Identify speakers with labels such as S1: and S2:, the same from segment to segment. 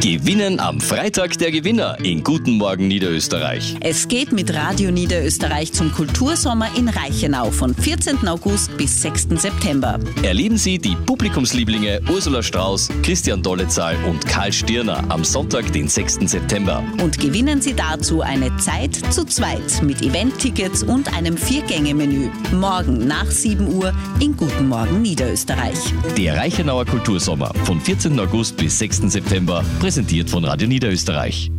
S1: Gewinnen am Freitag der Gewinner in Guten Morgen Niederösterreich.
S2: Es geht mit Radio Niederösterreich zum Kultursommer in Reichenau von 14. August bis 6. September.
S1: Erleben Sie die Publikumslieblinge Ursula Strauß, Christian Dollezahl und Karl Stirner am Sonntag, den 6. September.
S2: Und gewinnen Sie dazu eine Zeit zu zweit mit Eventtickets und einem 4-Gänge-Menü. Morgen nach 7 Uhr in Guten Morgen Niederösterreich.
S1: Der Reichenauer Kultursommer von 14. August bis 6. September, präsentiert von Radio Niederösterreich.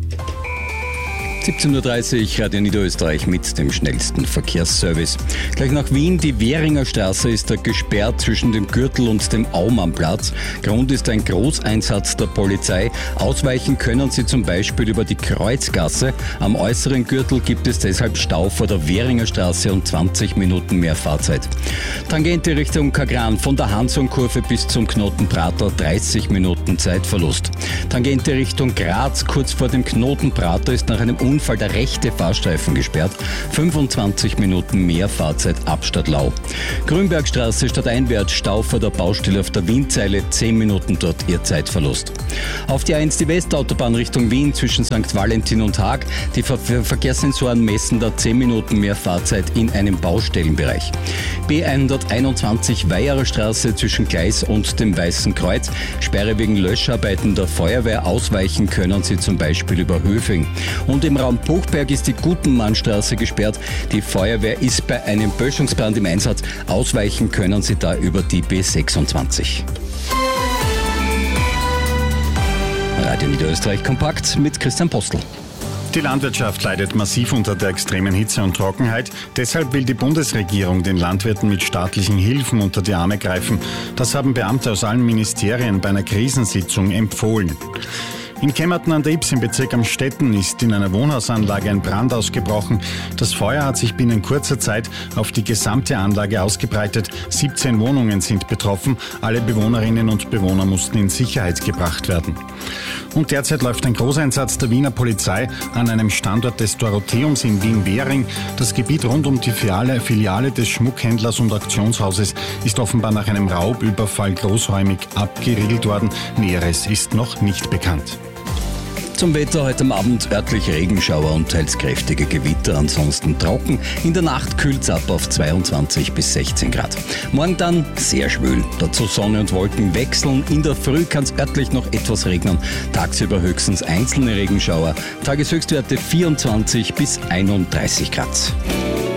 S3: 17.30 Uhr, Radio Niederösterreich mit dem schnellsten Verkehrsservice. Gleich nach Wien, die Währinger Straße ist gesperrt zwischen dem Gürtel und dem Aumannplatz. Grund ist ein Großeinsatz der Polizei. Ausweichen können Sie zum Beispiel über die Kreuzgasse. Am äußeren Gürtel gibt es deshalb Stau vor der Währinger Straße und 20 Minuten mehr Fahrzeit. Tangente Richtung Kagran von der Hansonkurve bis zum Knoten Prater 30 Minuten Zeitverlust. Tangente Richtung Graz kurz vor dem Knoten Prater ist nach einem Unfall der rechte Fahrstreifen gesperrt. 25 Minuten mehr Fahrzeit ab Stadtlau. Grünbergstraße stadteinwärts Stau vor der Baustelle auf der Wienzeile, 10 Minuten dort Ihr Zeitverlust. Auf die A1 die Westautobahn Richtung Wien zwischen St. Valentin und Haag. Die Verkehrssensoren messen da 10 Minuten mehr Fahrzeit in einem Baustellenbereich. B121 Weiherer Straße zwischen Gleis und dem Weißen Kreuz. Sperre wegen Löscharbeiten der Feuerwehr. Ausweichen können Sie zum Beispiel über Höfing. Und im Raum Buchberg ist die Gutenmannstraße gesperrt. Die Feuerwehr ist bei einem Böschungsbrand im Einsatz. Ausweichen können Sie da über die B26. Radio Niederösterreich kompakt mit Christian Postel.
S4: Die Landwirtschaft leidet massiv unter der extremen Hitze und Trockenheit. Deshalb will die Bundesregierung den Landwirten mit staatlichen Hilfen unter die Arme greifen. Das haben Beamte aus allen Ministerien bei einer Krisensitzung empfohlen. In Kemmerton an der Ybbs im Bezirk Amstetten ist in einer Wohnhausanlage ein Brand ausgebrochen. Das Feuer hat sich binnen kurzer Zeit auf die gesamte Anlage ausgebreitet. 17 Wohnungen sind betroffen. Alle Bewohnerinnen und Bewohner mussten in Sicherheit gebracht werden. Und derzeit läuft ein Großeinsatz der Wiener Polizei an einem Standort des Dorotheums in Wien-Währing. Das Gebiet rund um die Filiale des Schmuckhändlers und Auktionshauses ist offenbar nach einem Raubüberfall großräumig abgeriegelt worden. Näheres ist noch nicht bekannt.
S3: Zum Wetter heute am Abend örtlich Regenschauer und teils kräftige Gewitter, ansonsten trocken. In der Nacht kühlt es ab auf 22 bis 16 Grad. Morgen dann sehr schwül, dazu Sonne und Wolken wechseln. In der Früh kann es örtlich noch etwas regnen, tagsüber höchstens einzelne Regenschauer. Tageshöchstwerte 24 bis 31 Grad.